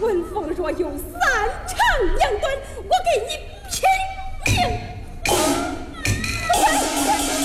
春风若有3长2短，我给你